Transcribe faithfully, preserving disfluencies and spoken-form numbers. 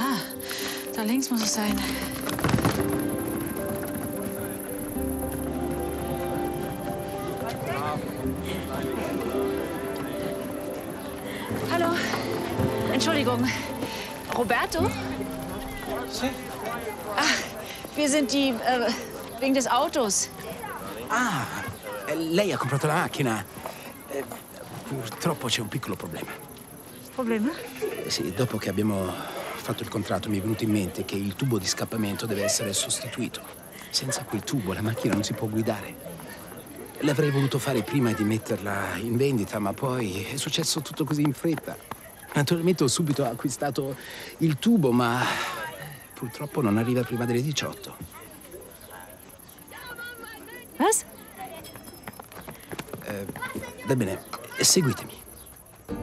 Da. Da links muss es sein. Hallo. Entschuldigung. Roberto? Sì. Ach, wir sind die, äh, wegen des Autos. Ah, lei ha comprato la macchina. Eh, purtroppo c'è un piccolo problema. Probleme? Eh sì, dopo che abbiamo fatto il contratto mi è venuto in mente che il tubo di scappamento deve essere sostituito. Senza quel tubo la macchina non si può guidare. L'avrei voluto fare prima di metterla in vendita, ma poi è successo tutto così in fretta. Naturalmente ho subito acquistato il tubo, ma purtroppo non arriva prima delle diciotto. Was? Eh, va bene, segui.